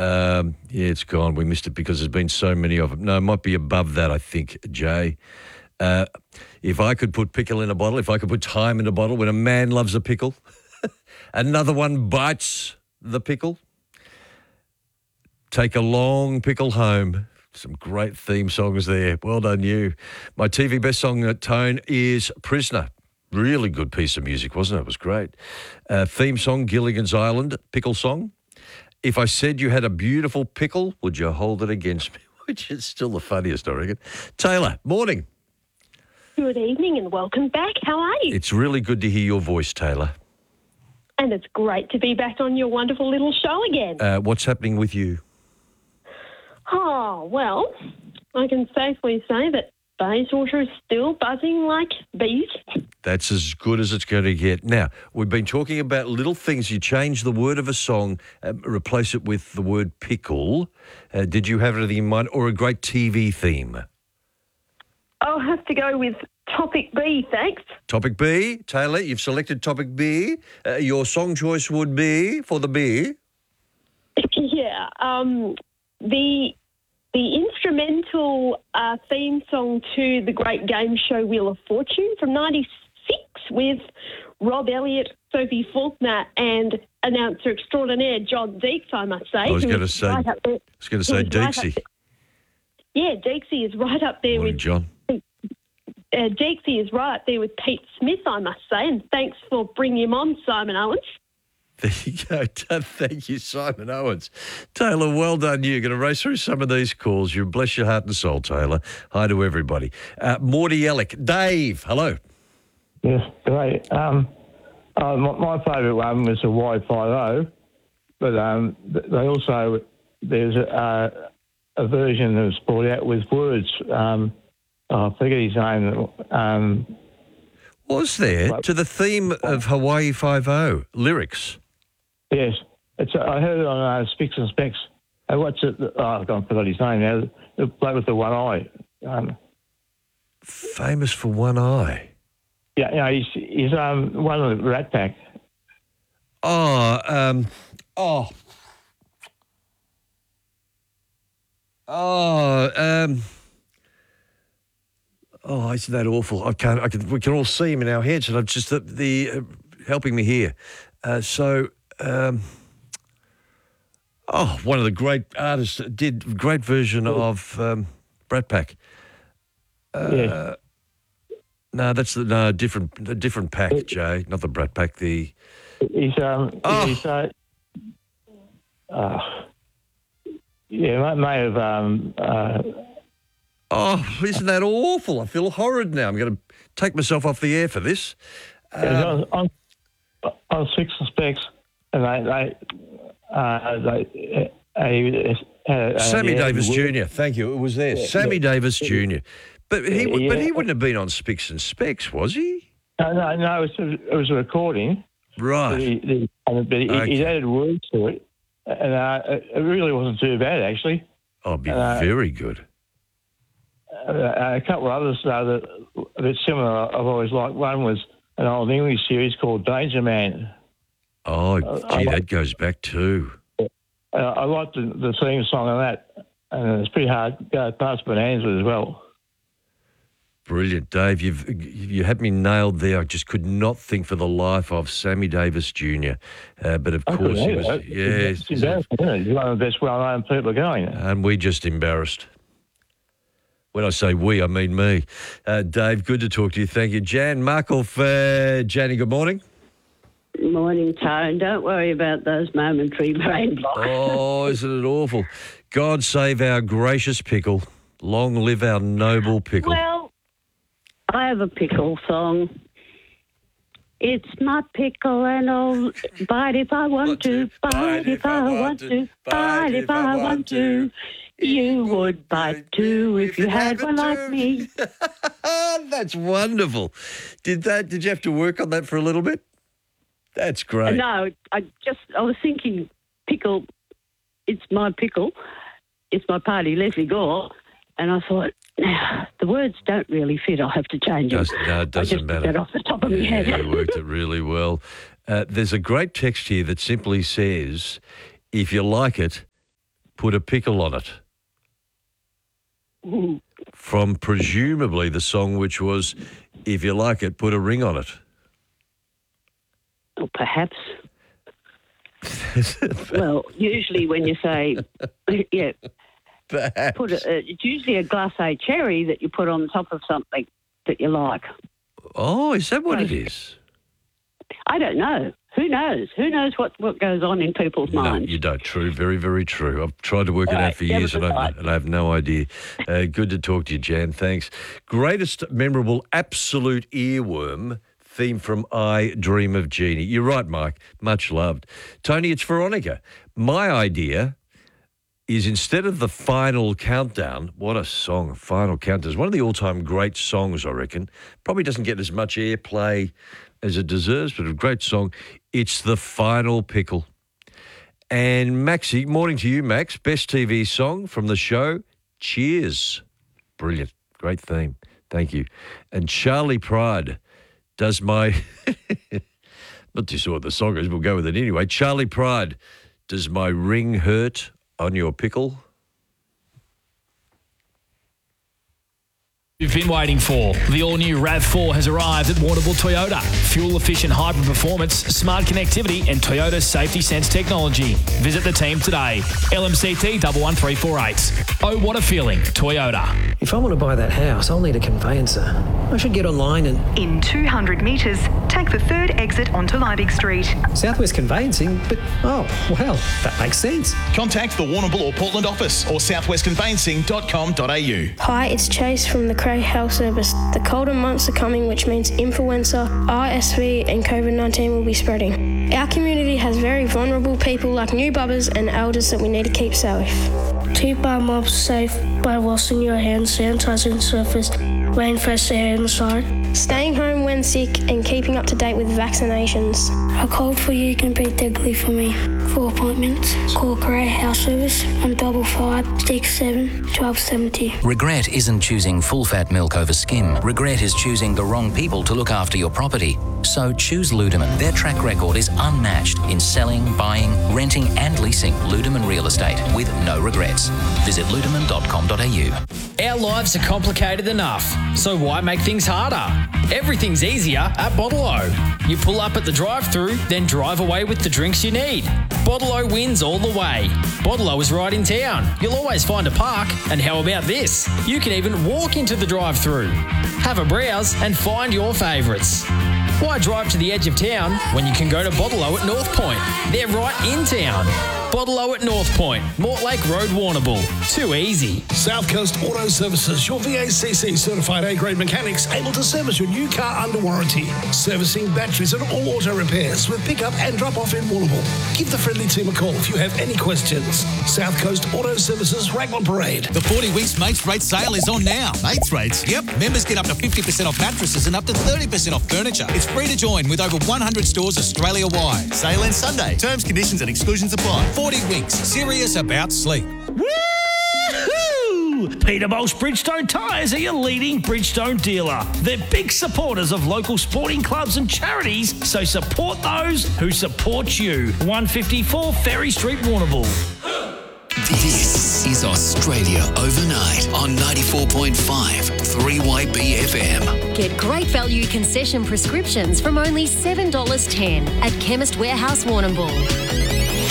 Yeah, it's gone. We missed it because there's been so many of them. No, it might be above that, I think, Jay. If I could put pickle in a bottle, if I could put time in a bottle, when a man loves a pickle, another one bites the pickle. Take a long pickle home. Some great theme songs there. Well done, you. My TV best song tone is Prisoner. Really good piece of music, wasn't it? It was great. Theme song, Gilligan's Island, pickle song. If I said you had a beautiful pickle, would you hold it against me? Which is still the funniest, I reckon. Taylor, morning. Good evening and welcome back. How are you? It's really good to hear your voice, Taylor. And it's great to be back on your wonderful little show again. What's happening with you? Oh, well, I can safely say that Bayswater is still buzzing like bees. That's as good as it's going to get. Now, we've been talking about little things. You change the word of a song, replace it with the word pickle. Did you have anything in mind, or a great TV theme? I'll have to go with topic B, thanks. Topic B. Taylor, you've selected topic B. Your song choice would be for the B. Yeah, the instrumental theme song to the great game show Wheel of Fortune from 96 with Rob Elliott, Sophie Faulkner and announcer extraordinaire John Deeks, I must say. I was going to say Deeksy. Yeah, Deeksy is right up there Morning, with John. Deeksy is right up there with Pete Smith, I must say, and thanks for bringing him on, Simon Owens. There you go. Thank you, Simon Owens. Taylor, well done you. Going to race through some of these calls. You bless your heart and soul, Taylor. Hi to everybody. Morty Ellick. Dave, hello. Yes, great. My favourite one was the Y50, but they also, there's a version that was brought out with words. I forget his name. Was there to the theme of Hawaii Five-0 lyrics? Yes, I heard it on Spicks and Specks. What's it? I forgot his name now. The bloke with the one eye. Famous for one eye. Yeah, he's one of the Rat Pack. Oh, isn't that awful? We can all see him in our heads, and I'm just helping me here. One of the great artists did a great version of Brat Pack. Yes. No, that's a different pack, Jay. Not the Brat Pack. May have. Isn't that awful? I feel horrid now. I'm going to take myself off the air for this. On Spicks and Specks, and Sammy Davis Jr. Thank you. It was there. Yeah, Sammy Davis Jr. But he wouldn't have been on Spicks and Specks, was he? No. It was a recording. Right. He added words to it, and it really wasn't too bad actually. Oh, it'd be very good. A couple of others that a bit similar I've always liked. One was an old English series called Danger Man. Oh, that goes back too. I liked the theme song of that, and it's pretty hard to go past Bonanza as well. Brilliant, Dave. You had me nailed there. I just could not think for the life of Sammy Davis Jr. But of course he was. It's embarrassing, isn't it? He's one of the best well-known people going. And we just embarrassed. When I say we, I mean me. Dave, good to talk to you. Thank you. Jan Markov. Janny, good morning. Morning, Tone. Don't worry about those momentary brain blocks. Oh, isn't it awful? God save our gracious pickle. Long live our noble pickle. Well, I have a pickle song. It's my pickle and I'll bite if I want to, bite if I want to, bite if I want to. You would bite too if you had one like me. That's wonderful. Did you have to work on that for a little bit? That's great. No, I was thinking pickle, it's my pickle, it's my party, Leslie Gore, and I thought, the words don't really fit, I'll have to change them. No, it doesn't matter. That off the top of my head. You worked it really well. There's a great text here that simply says, if you like it, put a pickle on it? From presumably the song which was, if you like it, put a ring on it. Or perhaps. Well, usually when you say, yeah, Perhaps. it's usually a glacé cherry that you put on top of something that you like. Oh, is that what it is? I don't know. Who knows? Who knows what goes on in people's No, minds? you don't. True. Very, very true. I've tried to work it out for years and I have no idea. Good to talk to you, Jan. Thanks. Greatest memorable absolute earworm theme from I Dream of Jeannie. You're right, Mike. Much loved. Tony, it's Veronica. My idea is instead of the Final Countdown, what a song, Final Countdown. It's one of the all-time great songs, I reckon. Probably doesn't get as much airplay as it deserves, but a great song. It's The Final Pickle. And Maxie, morning to you, Max. Best TV song from the show, Cheers. Brilliant. Great theme. Thank you. And Charlie Pride does my... Not too sure what the song is, we'll go with it anyway. Charlie Pride, does my ring hurt on your pickle? You've been waiting for. The all-new RAV4 has arrived at Warrnambool Toyota. Fuel-efficient hybrid performance, smart connectivity and Toyota Safety Sense technology. Visit the team today. LMCT 11348. Oh, what a feeling. Toyota. If I want to buy that house, I'll need a conveyancer. I should get online and... In 200 metres, take the third exit onto Liebig Street. Southwest Conveyancing? But, oh, well, that makes sense. Contact the Warrnambool or Portland office or southwestconveyancing.com.au. Hi, it's Chase from the Cray Health Service. The colder months are coming, which means influenza, RSV and COVID-19 will be spreading. Our community has very vulnerable people like new bubbers and elders that we need to keep safe. Keep our mobs safe by washing your hands, sanitizing surface, wearing fresh air inside, staying home when sick and keeping up to date with vaccinations. A cold for you can be deadly for me. For appointments, call Grey House Service on 55 67 1270. Regret isn't choosing full-fat milk over skim. Regret is choosing the wrong people to look after your property. So choose Ludeman. Their track record is unmatched in selling, buying, renting and leasing Ludeman real estate with no regrets. Visit ludeman.com.au. Our lives are complicated enough, so why make things harder? Everything's easier at Bottle-O. You pull up at the drive-thru, then drive away with the drinks you need. Bottle-O wins all the way. Bottle-O is right in town. You'll always find a park. And how about this? You can even walk into the drive-thru. Have a browse and find your favourites. Why drive to the edge of town when you can go to Bottle-O at North Point? They're right in town. Bottle-O at North Point, Mortlake Road, Warrnambool. Too easy. South Coast Auto Services, your VACC certified A-grade mechanics able to service your new car under warranty. Servicing batteries and all auto repairs with pick-up and drop-off in Warrnambool. Give the friendly team a call if you have any questions. South Coast Auto Services, Raglan Parade. The 40 Weeks Mates Rate sale is on now. Mates Rates? Yep. Members get up to 50% off mattresses and up to 30% off furniture. It's free to join with over 100 stores Australia-wide. Sale ends Sunday. Terms, conditions and exclusions apply. 40 Weeks. Serious about sleep. Woo! Peterbolt Bridgestone Tyres are your leading Bridgestone dealer. They're big supporters of local sporting clubs and charities, so support those who support you. 154 Ferry Street, Warrnambool. This is Australia Overnight on 94.5 3YB FM. Get great value concession prescriptions from only $7.10 at Chemist Warehouse, Warrnambool.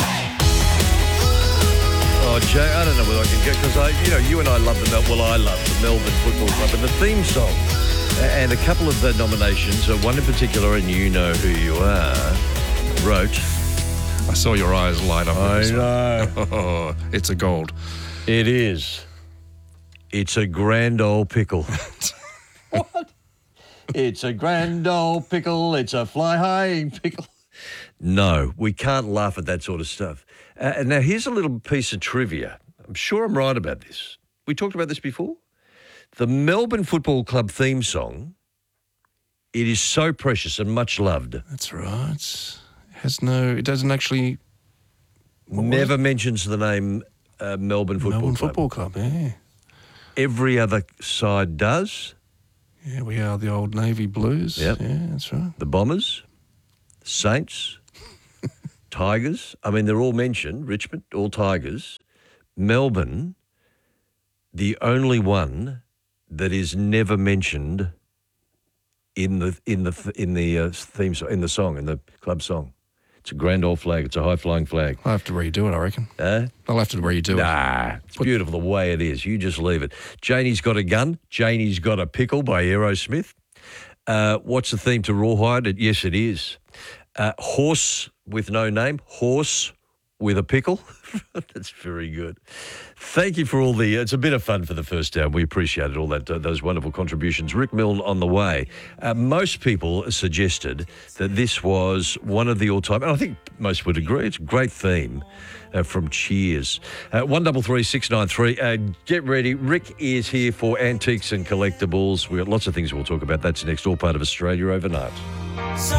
Oh, Jay, I don't know whether I can get, because you and I love I love the Melbourne Football Club and the theme song. And a couple of the nominations, one in particular, and you know who you are, wrote. I saw your eyes light up. I know. Oh, it's a gold. It is. It's a grand old pickle. What? It's a grand old pickle. It's a fly-high pickle. No, we can't laugh at that sort of stuff. Now, here's a little piece of trivia. I'm sure I'm right about this. We talked about this before. The Melbourne Football Club theme song, it is so precious and much loved. That's right. It doesn't actually... Never mentions the name Melbourne Football Club, yeah. Every other side does. Yeah, we are the old Navy Blues. Yep. Yeah, that's right. The Bombers, Saints, Tigers. I mean, they're all mentioned. Richmond, all Tigers. Melbourne, the only one that is never mentioned in the theme song, in the song, in the club song. It's a grand old flag. It's a high-flying flag. I'll have to redo it, I reckon. I'll have to redo it. Nah, it's beautiful the way it is. You just leave it. Janie's Got a Gun. Janie's Got a Pickle by Aerosmith. What's the theme to Rawhide? Yes, it is. Horse with no name. Horse with a pickle. That's very good. Thank you for all the... it's a bit of fun for the first hour. We appreciated all that, those wonderful contributions. Rick Milne on the way. Most people suggested that this was one of the all-time... and I think most would agree. It's a great theme from Cheers. 133 693. Get ready. Rick is here for Antiques and Collectibles. We've got lots of things we'll talk about. That's next. All part of Australia Overnight.